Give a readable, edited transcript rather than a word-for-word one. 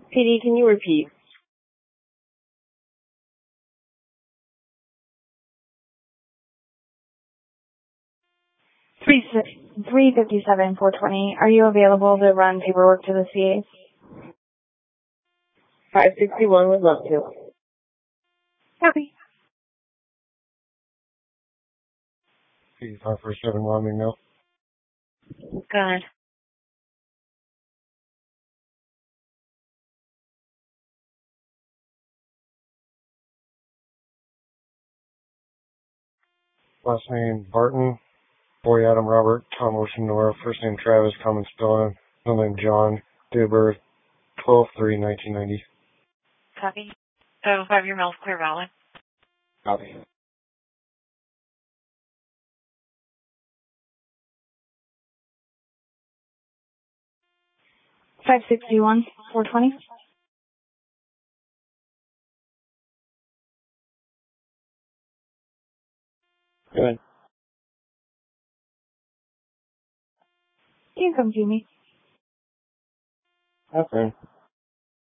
PD, can you repeat? Three 57-420. Are you available to run paperwork to the CAs? 561 would love to. Copy. Please, 547 Wyoming, no. Good. Last name Barton, boy Adam Robert, Tom Ocean Nora, first name Travis, common spelling, middle name John, date of birth 12/3/1990. Copy. So 5-year mail's clear valid. Copy. $561-420. Good. You can come see me. Okay.